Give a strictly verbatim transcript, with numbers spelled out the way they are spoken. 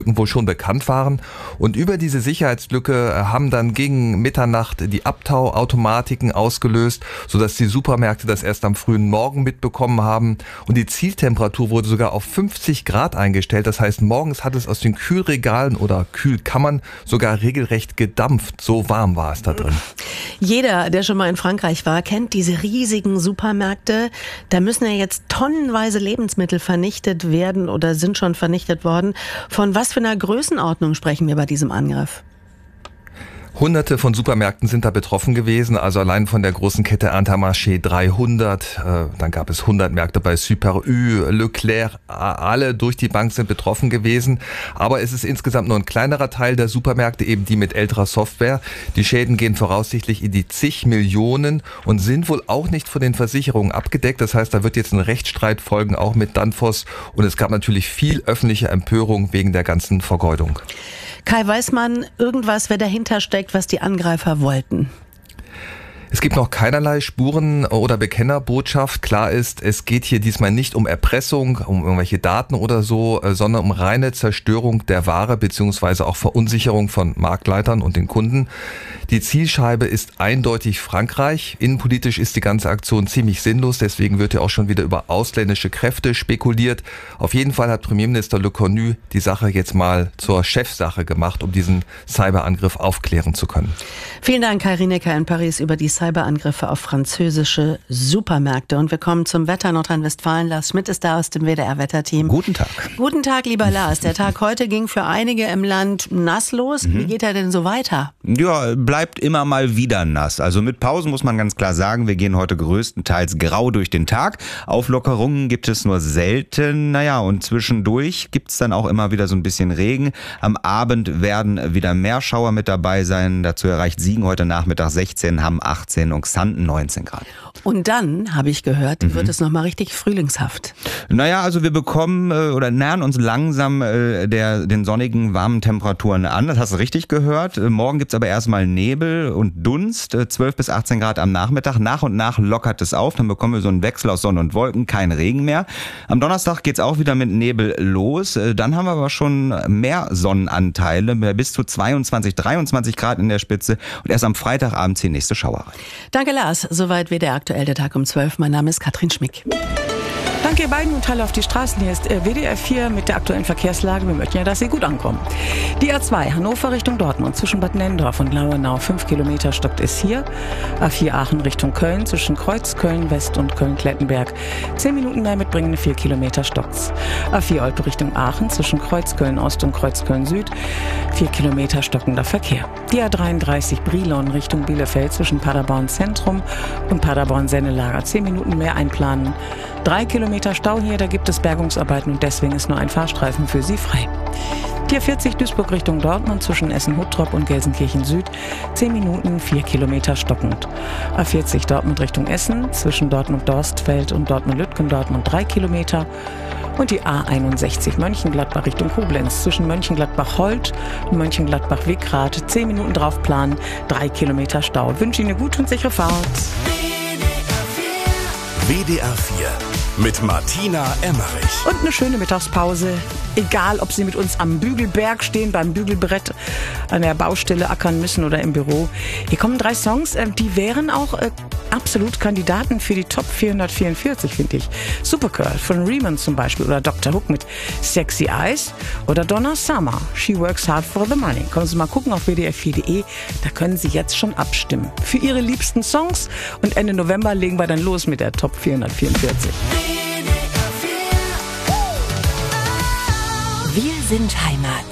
wohl schon bekannt waren. Und über diese Sicherheitslücke haben dann gegen Mitternacht die Abtauautomatiken ausgelöst, sodass die Supermärkte das erst am frühen Morgen mitbekommen haben. Und die Zieltemperatur wurde sogar auf fünfzig Grad eingestellt. Das heißt, morgens hat es aus den Kühlregalen oder Kühlkammern sogar regelrecht gedampft. So warm war es da drin. Jeder, der schon mal in Frankreich war, kennt diese riesigen Supermärkte. Da müssen ja jetzt tonnenweise Lebensmittel vernichtet werden oder sind schon vernichtet worden. Von was für einer Größenordnung sprechen wir bei diesem Angriff? Hunderte von Supermärkten sind da betroffen gewesen, also allein von der großen Kette Intermarché dreihundert, äh, dann gab es hundert Märkte bei Super U, Leclerc, alle durch die Bank sind betroffen gewesen, aber es ist insgesamt nur ein kleinerer Teil der Supermärkte, eben die mit älterer Software. Die Schäden gehen voraussichtlich in die zig Millionen und sind wohl auch nicht von den Versicherungen abgedeckt, das heißt, da wird jetzt ein Rechtsstreit folgen, auch mit Danfoss, und es gab natürlich viel öffentliche Empörung wegen der ganzen Vergeudung. Kai, weiß man irgendwas, wer dahinter steckt, was die Angreifer wollten? Es gibt noch keinerlei Spuren- oder Bekennerbotschaft. Klar ist, es geht hier diesmal nicht um Erpressung, um irgendwelche Daten oder so, sondern um reine Zerstörung der Ware bzw. auch Verunsicherung von Marktleitern und den Kunden. Die Zielscheibe ist eindeutig Frankreich. Innenpolitisch ist die ganze Aktion ziemlich sinnlos, deswegen wird ja auch schon wieder über ausländische Kräfte spekuliert. Auf jeden Fall hat Premierminister Lecornu die Sache jetzt mal zur Chefsache gemacht, um diesen Cyberangriff aufklären zu können. Vielen Dank, Kai Rinecker in Paris über die Cyberangriffe auf französische Supermärkte. Und wir kommen zum Wetter Nordrhein-Westfalen. Lars Schmidt ist da aus dem W D R-Wetterteam. Guten Tag. Guten Tag, lieber Lars. Der Tag heute ging für einige im Land nass los. Mhm. Wie geht er denn so weiter? Ja, bleibt immer mal wieder nass. Also mit Pausen muss man ganz klar sagen, wir gehen heute größtenteils grau durch den Tag. Auflockerungen gibt es nur selten. Naja, und zwischendurch gibt es dann auch immer wieder so ein bisschen Regen. Am Abend werden wieder mehr Schauer mit dabei sein. Dazu erreicht Siegen heute Nachmittag sechzehn, Hamm achtzehn und Xanten neunzehn Grad. Und dann, habe ich gehört, Mhm. wird es nochmal richtig frühlingshaft. Naja, also wir bekommen äh, oder nähern uns langsam äh, der, den sonnigen, warmen Temperaturen an. Das hast du richtig gehört. Äh, morgen gibt's aber erstmal Nebel und Dunst, äh, zwölf bis achtzehn Grad am Nachmittag. Nach und nach lockert es auf. Dann bekommen wir so einen Wechsel aus Sonne und Wolken, kein Regen mehr. Am Donnerstag geht's auch wieder mit Nebel los. Äh, dann haben wir aber schon mehr Sonnenanteile, bis zu zweiundzwanzig, dreiundzwanzig Grad in der Spitze. Und erst am Freitagabend die nächste Schauer rein. Danke, Lars. Soweit W D R aktuell, der Tag um zwölf. Mein Name ist Katrin Schmick. Danke ihr beiden und Hallo auf die Straßen. Hier ist W D R vier mit der aktuellen Verkehrslage. Wir möchten ja, dass Sie gut ankommen. Die A zwei Hannover Richtung Dortmund zwischen Bad Nennendorf und Lauenau. Fünf Kilometer stockt es hier. A vier Aachen Richtung Köln zwischen Kreuz, Köln West und Köln-Klettenberg. Zehn Minuten mehr mitbringen, vier Kilometer stockt's. A vier Olpe Richtung Aachen zwischen Kreuz, Köln Ost und Kreuz, Köln Süd. Vier Kilometer stockender Verkehr. Die A dreiunddreißig Brilon Richtung Bielefeld zwischen Paderborn Zentrum und Paderborn Sennelager. Zehn Minuten mehr einplanen. Drei Kilometer Stau hier, da gibt es Bergungsarbeiten und deswegen ist nur ein Fahrstreifen für Sie frei. Die A vierzig Duisburg Richtung Dortmund zwischen Essen-Huttrop und Gelsenkirchen Süd. Zehn Minuten, vier Kilometer stockend. A vierzig Dortmund Richtung Essen zwischen Dortmund-Dorstfeld und Dortmund-Lütgen, Dortmund drei Kilometer. Und die A einundsechzig Mönchengladbach Richtung Koblenz zwischen Mönchengladbach-Holt und Mönchengladbach-Wickrath. Zehn Minuten drauf planen, drei Kilometer Stau. Wünsche Ihnen eine gute und sichere Fahrt. W D R vier mit Martina Emmerich. Und eine schöne Mittagspause. Egal, ob Sie mit uns am Bügelberg stehen, beim Bügelbrett, an der Baustelle ackern müssen oder im Büro. Hier kommen drei Songs, die wären auch äh, absolut Kandidaten für die Top vierhundertvierundvierzig, finde ich. Supergirl von Riemann zum Beispiel oder Doktor Hook mit Sexy Eyes oder Donna Summer, She Works Hard for the Money. Kommen Sie mal gucken auf w d r vier punkt d e, da können Sie jetzt schon abstimmen. Für Ihre liebsten Songs und Ende November legen wir dann los mit der Top vierhundertvierundvierzig. Wir sind Heimat.